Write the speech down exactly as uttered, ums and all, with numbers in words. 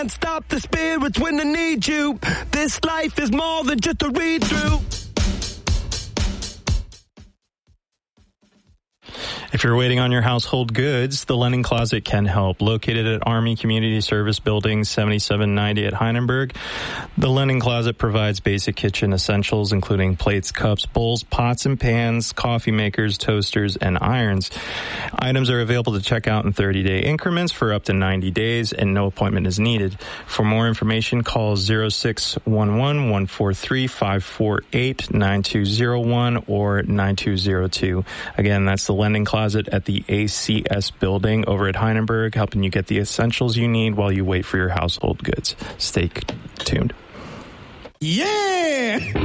Can't stop the spirits when they need you. This life is more than just a read through. If you're waiting on your household goods, the Lending Closet can help. Located at Army Community Service Building seventy-seven ninety at Heidenberg, the Lending Closet provides basic kitchen essentials, including plates, cups, bowls, pots and pans, coffee makers, toasters, and irons. Items are available to check out in thirty-day increments for up to ninety days, and no appointment is needed. For more information, call zero six one one, one four three, five four eight, nine two zero one or nine two zero two. Again, that's the Lending Closet at the A C S building over at Heidenberg, helping you get the essentials you need while you wait for your household goods. Stay tuned. Yeah!